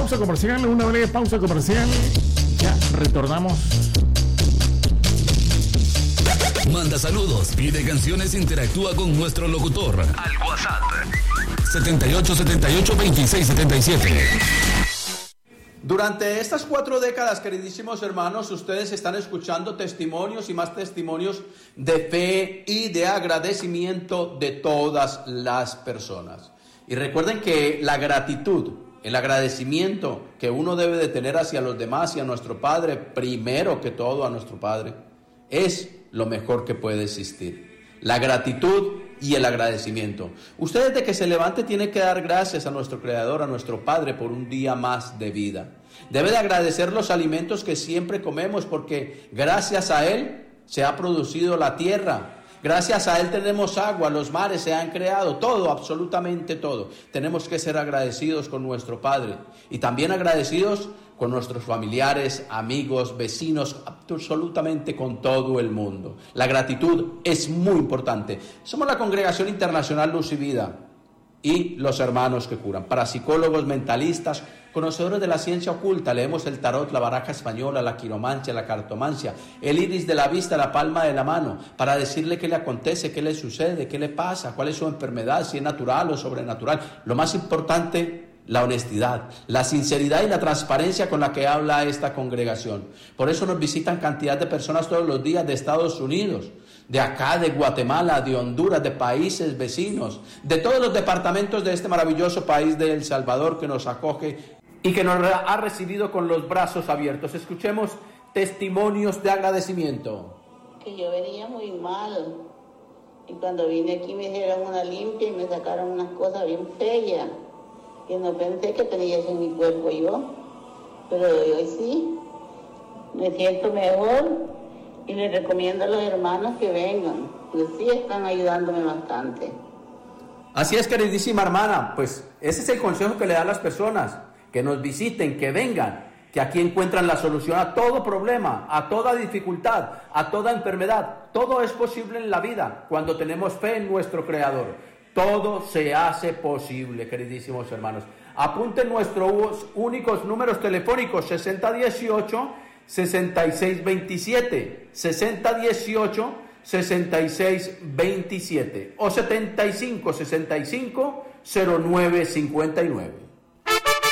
pausa comercial, una breve pausa comercial. Ya retornamos. Manda saludos, pide canciones, interactúa con nuestro locutor al WhatsApp 7878-2677. Durante estas 4 décadas, queridísimos hermanos, ustedes están escuchando testimonios y más testimonios de fe y de agradecimiento de todas las personas. Y recuerden que la gratitud, el agradecimiento que uno debe de tener hacia los demás y a nuestro Padre, primero que todo a nuestro Padre, es lo mejor que puede existir. La gratitud y el agradecimiento. Usted desde que se levante tiene que dar gracias a nuestro Creador, a nuestro Padre, por un día más de vida. Debe de agradecer los alimentos que siempre comemos, porque gracias a Él se ha producido la tierra. Gracias a Él tenemos agua, los mares se han creado, todo, absolutamente todo. Tenemos que ser agradecidos con nuestro Padre y también agradecidos con nuestros familiares, amigos, vecinos, absolutamente con todo el mundo. La gratitud es muy importante. Somos la Congregación Internacional Luz y Vida y los hermanos que curan. Parapsicólogos, mentalistas, conocedores de la ciencia oculta, leemos el tarot, la baraja española, la quiromancia, la cartomancia, el iris de la vista, la palma de la mano, para decirle qué le acontece, qué le sucede, qué le pasa, cuál es su enfermedad, si es natural o sobrenatural. Lo más importante, la honestidad, la sinceridad y la transparencia con la que habla esta congregación. Por eso nos visitan cantidad de personas todos los días de Estados Unidos, de acá, de Guatemala, de Honduras, de países vecinos, de todos los departamentos de este maravilloso país de El Salvador que nos acoge y que nos ha recibido con los brazos abiertos. Escuchemos testimonios de agradecimiento. Que yo venía muy mal y cuando vine aquí me hicieron una limpia y me sacaron unas cosas bien feas. Que no pensé que tenía eso en mi cuerpo yo, pero hoy sí, me siento mejor y les recomiendo a los hermanos que vengan, pues sí están ayudándome bastante. Así es, queridísima hermana, pues ese es el consejo que le da a las personas, que nos visiten, que vengan, que aquí encuentran la solución a todo problema, a toda dificultad, a toda enfermedad. Todo es posible en la vida cuando tenemos fe en nuestro Creador. Todo se hace posible, queridísimos hermanos. Apunten nuestros únicos números telefónicos: 6018-6627, 6018-6627 o 7565-0959.